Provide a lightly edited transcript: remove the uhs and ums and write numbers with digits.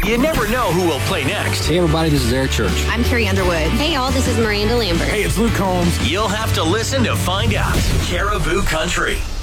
You never know who will play next. Hey, everybody, this is Eric Church. I'm Carrie Underwood. Hey, y'all, this is Miranda Lambert. Hey, it's Luke Combs. You'll have to listen to find out. Caribou Country.